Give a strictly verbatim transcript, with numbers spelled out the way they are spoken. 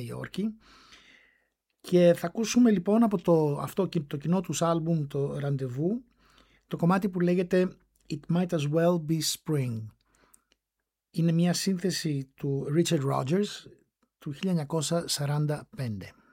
Υόρκη. Και θα ακούσουμε λοιπόν από το, αυτό, το κοινό τους άλμπουμ, το Rendezvous, το κομμάτι που λέγεται It Might As Well Be Spring. Είναι μια σύνθεση του Richard Rogers του χίλια εννιακόσια σαράντα πέντε.